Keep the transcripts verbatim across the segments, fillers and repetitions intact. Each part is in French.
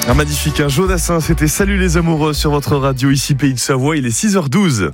Un magnifique, un Jodassin, c'était Salut les amoureux sur votre radio, ici Pays de Savoie, il est six heures douze.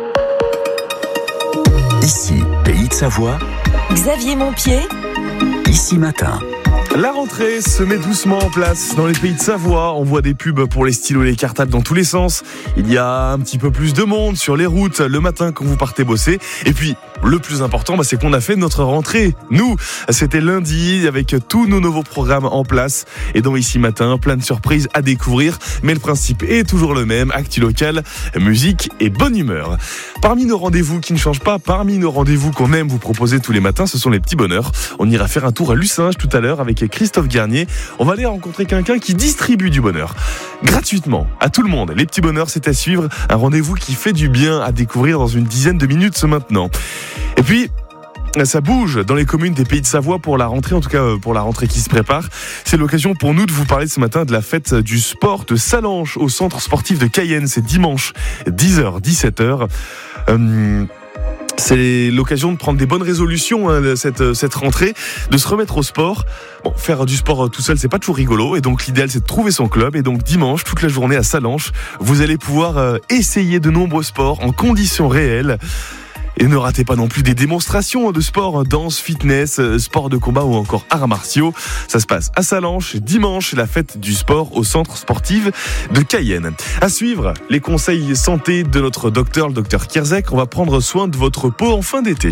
Ici Pays de Savoie, Xavier Montpied, Ici Matin. La rentrée se met doucement en place dans les Pays de Savoie. On voit des pubs pour les stylos et les cartables dans tous les sens. Il y a un petit peu plus de monde sur les routes le matin quand vous partez bosser. Et puis, le plus important, bah, c'est qu'on a fait notre rentrée. Nous, c'était lundi avec tous nos nouveaux programmes en place. Et donc Ici Matin, plein de surprises à découvrir. Mais le principe est toujours le même. Actu local, musique et bonne humeur. Parmi nos rendez-vous qui ne changent pas, parmi nos rendez-vous qu'on aime vous proposer tous les matins, ce sont les petits bonheurs. On ira faire un tour à Lucinge tout à l'heure avec Christophe Garnier. On va aller rencontrer quelqu'un qui distribue du bonheur gratuitement à tout le monde. Les petits bonheurs, c'est à suivre. Un rendez-vous qui fait du bien à découvrir dans une dizaine de minutes ce maintenant. Et puis, ça bouge dans les communes des Pays de Savoie pour la rentrée, en tout cas pour la rentrée qui se prépare. C'est l'occasion pour nous de vous parler ce matin de la fête du sport de Sallanches au centre sportif de Cayenne. C'est dimanche, dix heures dix-sept heures. Euh, C'est l'occasion de prendre des bonnes résolutions, hein, cette, cette rentrée, de se remettre au sport. Bon, faire du sport tout seul, c'est pas toujours rigolo. Et donc, l'idéal, c'est de trouver son club. Et donc, dimanche, toute la journée à Sallanches, vous allez pouvoir euh, essayer de nombreux sports en conditions réelles. Et ne ratez pas non plus des démonstrations de sport, danse, fitness, sport de combat ou encore arts martiaux. Ça se passe à Sallanches, dimanche, la fête du sport au centre sportif de Cayenne. À suivre, les conseils santé de notre docteur, le docteur Kierzek. On va prendre soin de votre peau en fin d'été.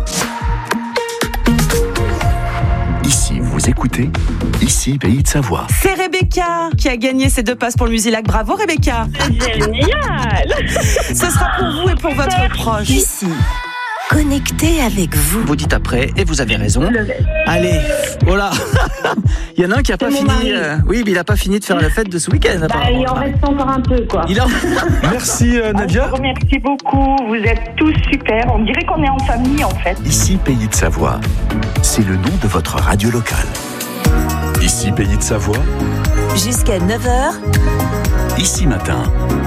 Ici, vous écoutez Ici Pays de Savoie. c'est Rebecca qui a gagné ses deux passes pour le Musilac. Bravo Rebecca. Génial. Ce sera pour vous et pour votre proche. Ici, connecté avec vous. Vous dites après, et vous avez raison. Le- Allez, voilà. Il y en a un qui a C'est pas mon fini. mari. euh, oui, mais il a pas fini de faire la fête de ce week-end. Bah, apparemment. il en reste encore un peu, quoi. Il en... Merci euh, Nadia. Je vous remercie beaucoup. Vous êtes tous super. On dirait qu'on est en famille, en fait. Ici Pays de Savoie, c'est le nom de votre radio locale. Ici Pays de Savoie, Jusqu'à neuf heures, Ici Matin.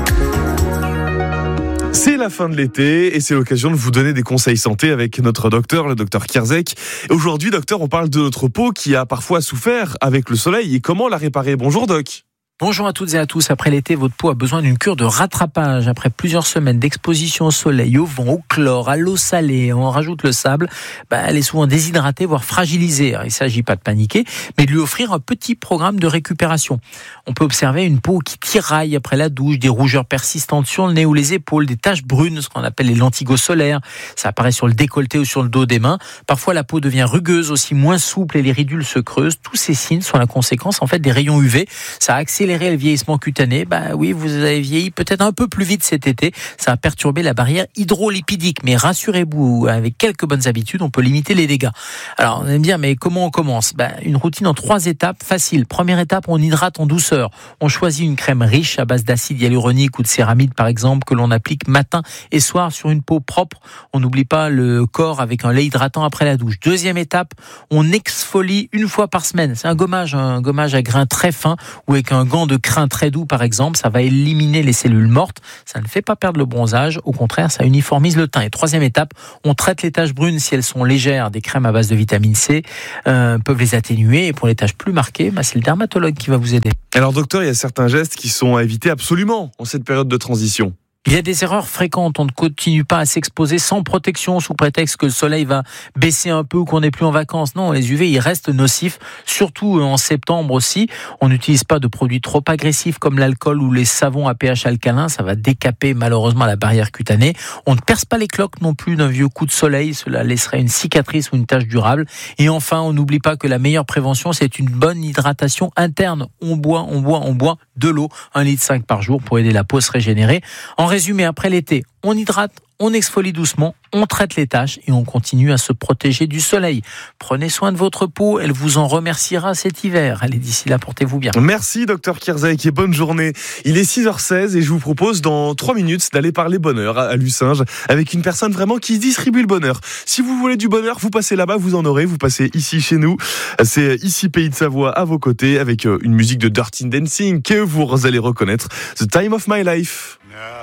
C'est la fin de l'été et c'est l'occasion de vous donner des conseils santé avec notre docteur, le docteur Kierzek. Et aujourd'hui, docteur, on parle de notre peau qui a parfois souffert avec le soleil et comment la réparer. Bonjour doc. Bonjour à toutes et à tous. Après l'été, votre peau a besoin d'une cure de rattrapage. Après plusieurs semaines d'exposition au soleil, au vent, au chlore, à l'eau salée, on rajoute le sable, bah, elle est souvent déshydratée, voire fragilisée. Alors, il ne s'agit pas de paniquer, mais de lui offrir un petit programme de récupération. On peut observer une peau qui tiraille après la douche, des rougeurs persistantes sur le nez ou les épaules, des taches brunes, ce qu'on appelle les lentigos solaires. Ça apparaît sur le décolleté ou sur le dos des mains. Parfois, la peau devient rugueuse, aussi moins souple et les ridules se creusent. Tous ces signes sont la conséquence en fait des rayons U V. Ça accélère le vieillissement cutané. Bah oui, vous avez vieilli peut-être un peu plus vite cet été. Ça a perturbé la barrière hydrolipidique. Mais rassurez-vous, avec quelques bonnes habitudes, on peut limiter les dégâts. Alors, on va me dire, mais comment on commence ? Bah, une routine en trois étapes, facile. Première étape, on hydrate en douceur. On choisit une crème riche à base d'acide hyaluronique ou de céramide, par exemple, que l'on applique matin et soir sur une peau propre. On n'oublie pas le corps avec un lait hydratant après la douche. Deuxième étape, on exfolie une fois par semaine. C'est un gommage, un gommage à grains très fins ou avec un de crin très doux par exemple, ça va éliminer les cellules mortes, ça ne fait pas perdre le bronzage, au contraire ça uniformise le teint. Et troisième étape, on traite les taches brunes si elles sont légères, des crèmes à base de vitamine C euh, peuvent les atténuer, et pour les taches plus marquées, bah, c'est le dermatologue qui va vous aider. Alors docteur, il y a certains gestes qui sont à éviter absolument en cette période de transition. Il y a des erreurs fréquentes, on ne continue pas à s'exposer sans protection sous prétexte que le soleil va baisser un peu ou qu'on n'est plus en vacances. Non, les U V, ils restent nocifs, surtout en septembre aussi. On n'utilise pas de produits trop agressifs comme l'alcool ou les savons à pH alcalin, ça va décaper malheureusement la barrière cutanée. On ne perce pas les cloques non plus d'un vieux coup de soleil, cela laisserait une cicatrice ou une tache durable. Et enfin, on n'oublie pas que la meilleure prévention, c'est une bonne hydratation interne. On boit, on boit, on boit de l'eau, un litre cinq par jour pour aider la peau à se régénérer. En résumé, après l'été, on hydrate, on exfolie doucement, on traite les taches et on continue à se protéger du soleil. Prenez soin de votre peau, elle vous en remerciera cet hiver. Allez, d'ici là, portez-vous bien. Merci docteur Kierzek et bonne journée. Il est six heures seize et je vous propose dans trois minutes d'aller parler bonheur à Lucinge avec une personne vraiment qui distribue le bonheur. Si vous voulez du bonheur, vous passez là-bas, vous en aurez, vous passez ici chez nous. C'est ici Pays de Savoie à vos côtés avec une musique de Dirty Dancing que vous allez reconnaître. The Time of My Life.